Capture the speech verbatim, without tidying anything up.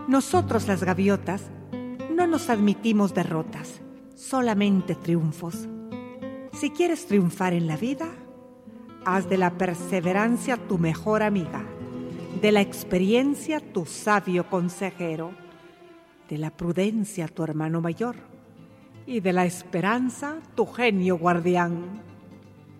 Nosotros las gaviotas no nos admitimos derrotas, solamente triunfos. Si quieres triunfar en la vida, haz de la perseverancia tu mejor amiga, de la experiencia tu sabio consejero, de la prudencia tu hermano mayor y de la esperanza tu genio guardián.